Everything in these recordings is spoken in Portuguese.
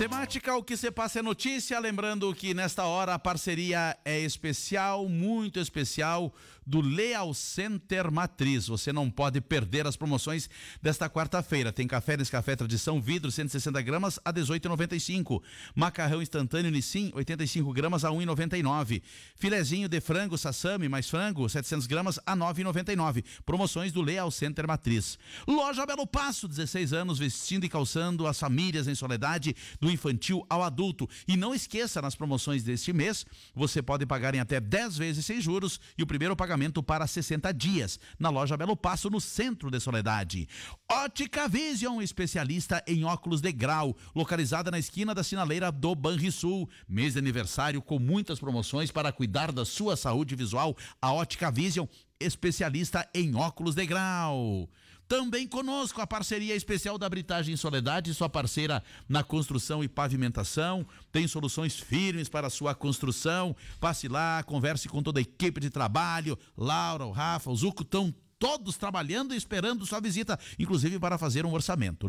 Temática O que se passa é notícia, lembrando que nesta hora a parceria é especial, muito especial, do Leal Center Matriz. Você não pode perder as promoções desta quarta-feira. Tem café Nescafé Tradição Vidro 160 gramas a R$18,95. Macarrão instantâneo Nissin 85 gramas a R$1,99. Filezinho de frango Sassami mais frango 700 gramas a R$9,99. Promoções do Leal Center Matriz. Loja Belo Passo, 16 anos vestindo e calçando as famílias em soledade, do infantil ao adulto. E não esqueça, nas promoções deste mês, você pode pagar em até 10 vezes sem juros e o primeiro pagamento para 60 dias. Na loja Belo Passo, no centro de Soledade. Ótica Vision, especialista em óculos de grau, localizada na esquina da sinaleira do Banrisul. Mês de aniversário com muitas promoções para cuidar da sua saúde visual. A Ótica Vision, especialista em óculos de grau. Também conosco a parceria especial da Britagem Soledade, sua parceira na construção e pavimentação. Tem soluções firmes para a sua construção. Passe lá, converse com toda a equipe de trabalho. Laura, o Rafa, o Zuco estão todos trabalhando e esperando sua visita, inclusive para fazer um orçamento.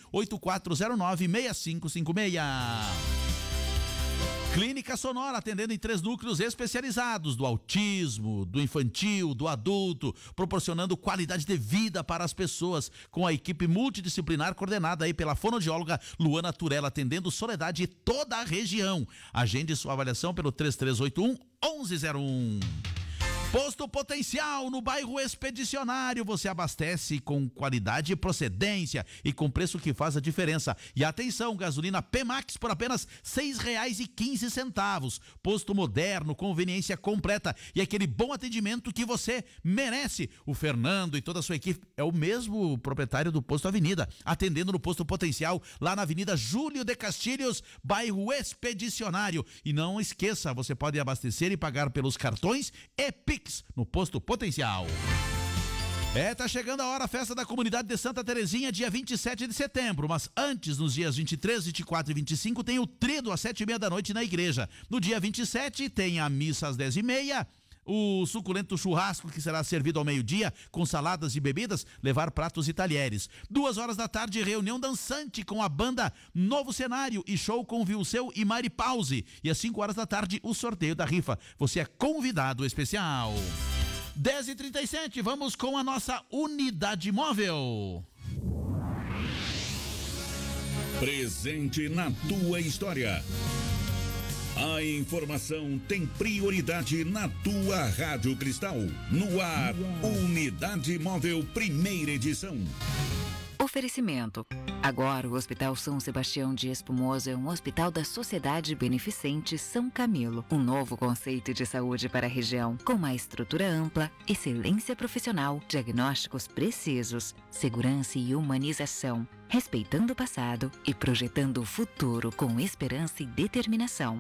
98409-6556. Clínica Sonora, atendendo em 3 núcleos especializados, do autismo, do infantil, do adulto, proporcionando qualidade de vida para as pessoas, com a equipe multidisciplinar coordenada aí pela fonoaudióloga Luana Turella, atendendo Soledade e toda a região. Agende sua avaliação pelo 3381-1101. Posto Potencial, no bairro Expedicionário, você abastece com qualidade e procedência e com preço que faz a diferença. E atenção, gasolina P-Max por apenas R$6,15. Posto moderno, conveniência completa e aquele bom atendimento que você merece. O Fernando e toda a sua equipe é o mesmo proprietário do Posto Avenida, atendendo no Posto Potencial, lá na Avenida Júlio de Castilhos, bairro Expedicionário. E não esqueça, você pode abastecer e pagar pelos cartões e Pix no Posto Potencial. Tá chegando a hora, a festa da comunidade de Santa Terezinha, dia 27 de setembro, mas antes, nos dias 23, 24 e 25, tem o trido às 7h30 da noite na igreja. No dia 27 tem a missa às 10h30, o suculento churrasco que será servido ao meio-dia, com saladas e bebidas, levar pratos e talheres. 2h da tarde, reunião dançante com a banda Novo Cenário e show com Vilseu e Mari Pause. E às 5h da tarde, o sorteio da rifa. Você é convidado especial. 10h37, vamos com a nossa unidade móvel. Presente na tua história. A informação tem prioridade na tua Rádio Cristal. No ar, Unidade Móvel, primeira edição. Oferecimento. Agora o Hospital São Sebastião de Espumoso é um hospital da Sociedade Beneficente São Camilo. Um novo conceito de saúde para a região, com uma estrutura ampla, excelência profissional, diagnósticos precisos, segurança e humanização, respeitando o passado e projetando o futuro com esperança e determinação.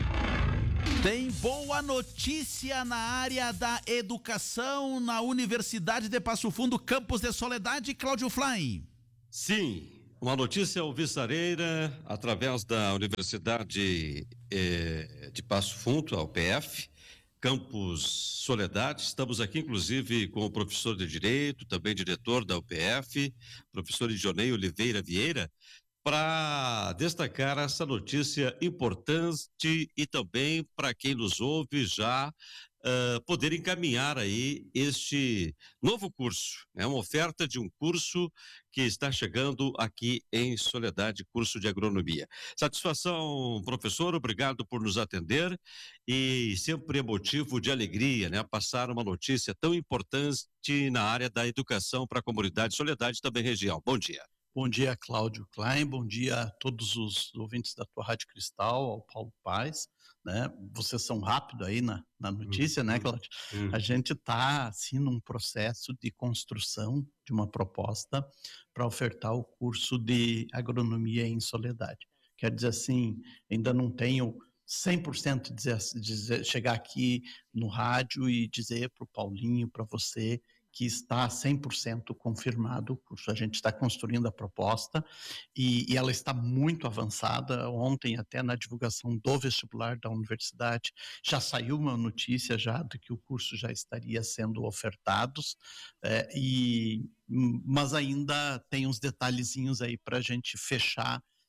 Tem boa notícia na área da educação na Universidade de Passo Fundo, campus de Soledade, Cláudio Fly. Sim, uma notícia alvissareira através da Universidade de Passo Fundo, a UPF, campus Soledade. Estamos aqui, inclusive, com o professor de Direito, também diretor da UPF, professor Idionei Oliveira Vieira, para destacar essa notícia importante e também para quem nos ouve já poder encaminhar aí este novo curso. É uma oferta de um curso que está chegando aqui em Soledade, curso de agronomia. Satisfação, professor, obrigado por nos atender e sempre é motivo de alegria, né? Passar uma notícia tão importante na área da educação para a comunidade Soledade e também região. Bom dia. Bom dia, Cláudio Klein, bom dia a todos os ouvintes da tua Rádio Cristal, ao Paulo Paes, né? Vocês são rápidos aí na notícia, né, Cláudio? A gente está, assim, num processo de construção de uma proposta para ofertar o curso de agronomia em Soledade. Quer dizer assim, ainda não tenho 100% chegar aqui no rádio e dizer para o Paulinho, para você, que está 100% confirmado o curso. A gente está construindo a proposta e ela está muito avançada. Ontem, até na divulgação do vestibular da universidade, já saiu uma notícia já de que o curso já estaria sendo ofertado, mas ainda tem uns detalhezinhos aí para a gente fechar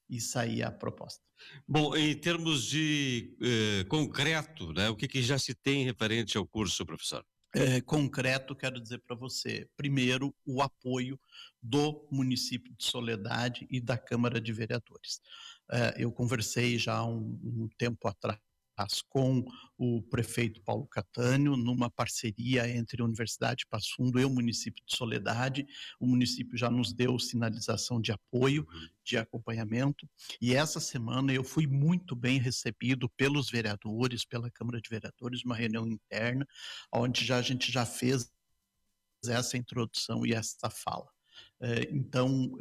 e sair a proposta. Bom, em termos de concreto, né, o que já se tem referente ao curso, professor? Concreto, quero dizer para você, primeiro, o apoio do município de Soledade e da Câmara de Vereadores. Eu conversei já há um tempo atrás com o prefeito Paulo Catânio, numa parceria entre a Universidade de Passo Fundo e o município de Soledade. O município já nos deu sinalização de apoio, de acompanhamento, e essa semana eu fui muito bem recebido pelos vereadores, pela Câmara de Vereadores, uma reunião interna, onde a gente já fez essa introdução e essa fala. Então,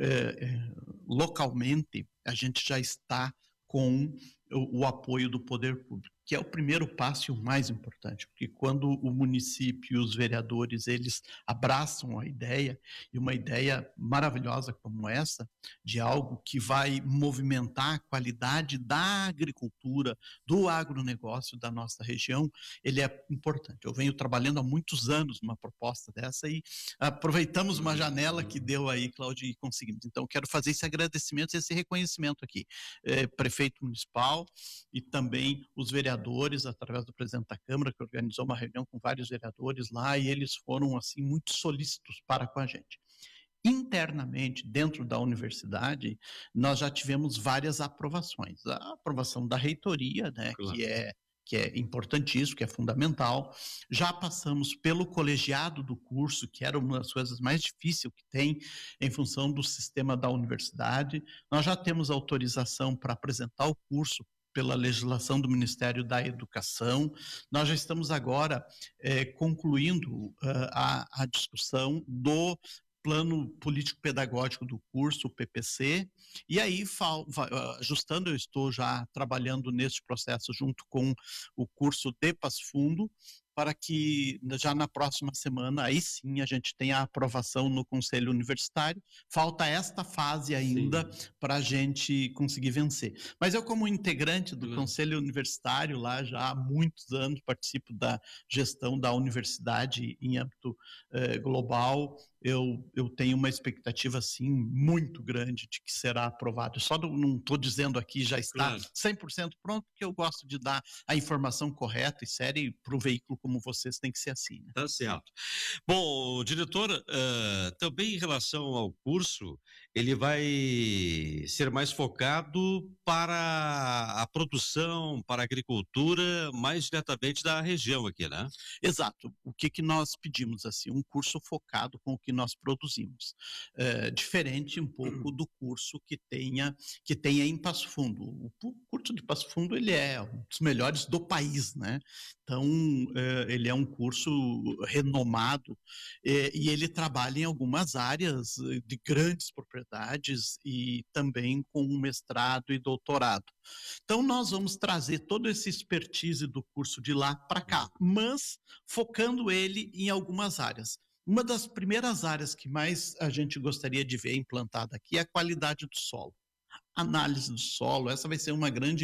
localmente, a gente já está com o apoio do poder público, que é o primeiro passo e o mais importante, porque quando o município e os vereadores, eles abraçam a ideia, e uma ideia maravilhosa como essa, de algo que vai movimentar a qualidade da agricultura, do agronegócio da nossa região, ele é importante. Eu venho trabalhando há muitos anos numa proposta dessa e aproveitamos uma janela que deu aí, Cláudio, e conseguimos. Então, quero fazer esse agradecimento, esse reconhecimento aqui. Prefeito municipal e também os vereadores, através do presidente da Câmara, que organizou uma reunião com vários vereadores lá, e eles foram, assim, muito solícitos para com a gente. Internamente, dentro da universidade, nós já tivemos várias aprovações. A aprovação da reitoria, né, claro, que é importantíssimo, que é fundamental. Já passamos pelo colegiado do curso, que era uma das coisas mais difíceis que tem em função do sistema da universidade. Nós já temos autorização para apresentar o curso pela legislação do Ministério da Educação. Nós já estamos agora concluindo a discussão do Plano Político-Pedagógico do curso, o PPC, e aí, ajustando, eu estou já trabalhando nesse processo junto com o curso de Passo Fundo, para que já na próxima semana, aí sim, a gente tenha a aprovação no Conselho Universitário. Falta esta fase ainda para a gente conseguir vencer. Mas eu, como integrante do Conselho Universitário, lá já há muitos anos, participo da gestão da universidade em âmbito global, eu tenho uma expectativa, assim, muito grande de que será aprovado. Eu só não estou dizendo aqui já está 100% pronto, porque eu gosto de dar a informação correta e séria, e para o veículo como vocês tem que ser assim, né? Tá certo. Bom, diretor, também em relação ao curso, ele vai ser mais focado para a produção, para a agricultura, mais diretamente da região aqui, né? Exato. O que nós pedimos, assim, um curso focado com o que nós produzimos. Diferente um pouco do curso que tenha em Passo Fundo. O curso de Passo Fundo, ele é um dos melhores do país, né? Então, ele é um curso renomado e ele trabalha em algumas áreas de grandes propriedades e também com mestrado e doutorado. Então, nós vamos trazer todo esse expertise do curso de lá para cá, mas focando ele em algumas áreas. Uma das primeiras áreas que mais a gente gostaria de ver implantada aqui é a qualidade do solo. Análise do solo, essa vai ser uma grande